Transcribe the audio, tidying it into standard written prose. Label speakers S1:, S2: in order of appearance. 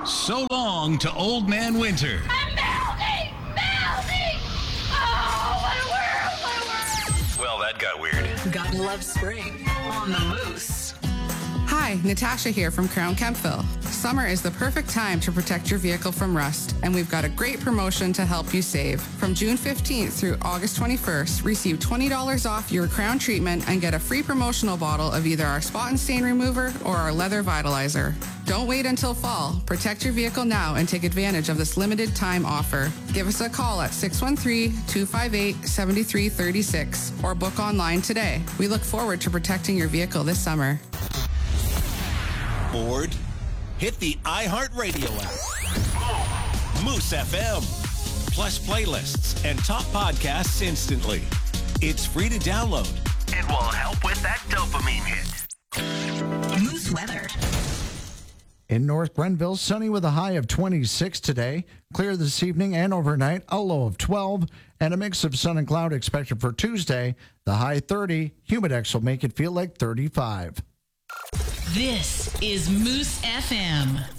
S1: So long to Old Man Winter.
S2: I'm melting! Melting! Oh, what a world! What a world!
S1: Well, that got weird.
S3: God loves spring on the Moose.
S4: Hi, Natasha here from Crown Kempville. Summer is the perfect time to protect your vehicle from rust, and we've got a great promotion to help you save. From June 15th through August 21st, receive $20 off your Crown treatment and get a free promotional bottle of either our spot and stain remover or our leather vitalizer. Don't wait until fall. Protect your vehicle now and take advantage of this limited time offer. Give us a call at 613-258-7336 or book online today. We look forward to protecting your vehicle this summer.
S5: Bored? Hit the iHeartRadio app. Moose FM. Plus playlists and top podcasts instantly. It's free to download.
S6: It will help with that dopamine hit.
S3: Moose weather.
S7: In North Grenville, sunny with a high of 26 today. Clear this evening and overnight, a low of 12. And a mix of sun and cloud expected for Tuesday. The high 30. Humidex will make it feel like 35.
S8: This is Moose FM.